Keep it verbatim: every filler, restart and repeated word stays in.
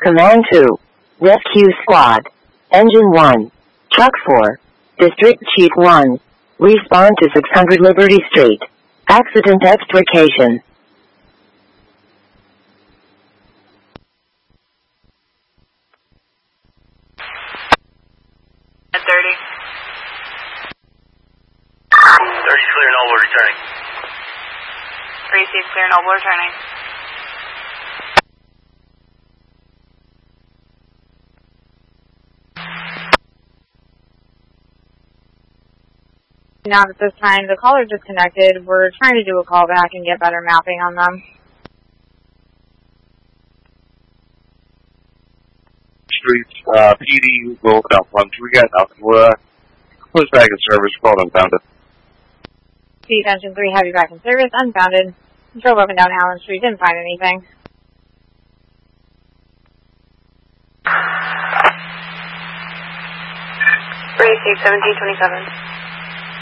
Command two. Rescue Squad. Engine one. Truck four. District Chief one. Respond to six hundred Liberty Street. Accident extrication. thirty. thirty clear, Noble returning. three C clear, Noble returning. Now at this time, the caller disconnected. We're trying to do a call back and get better mapping on them. Streets, uh, P D, will open up once we got nothing. We're, uh, close back in service, called unfounded. Chief Engine three, have you back in service, unfounded. Drove up and down Allen Street, didn't find anything. three C seventeen twenty-seven.